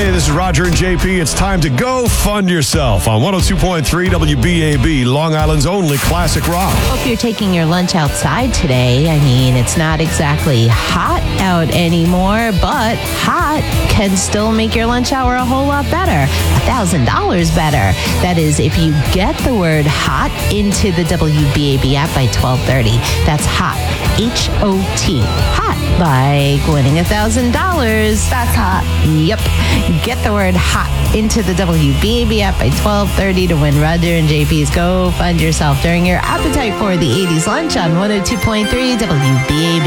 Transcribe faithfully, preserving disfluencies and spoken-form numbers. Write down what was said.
Hey, this is Roger and J P. It's time to go fund yourself on one oh two point three W B A B, Long Island's only classic rock. Hope you're taking your lunch outside today. I mean, it's not exactly hot out anymore, but hot can still make your lunch hour a whole lot better. one thousand dollars better. That is, if you get the word hot into the W B A B app by twelve thirty. That's hot. H O T. Hot. Like winning one thousand dollars. That's hot. Yep. Get the word hot into the W B A B app by twelve thirty to win Roger and J P's Go Fund Yourself during your Appetite for the eighties lunch on one oh two point three W B A B.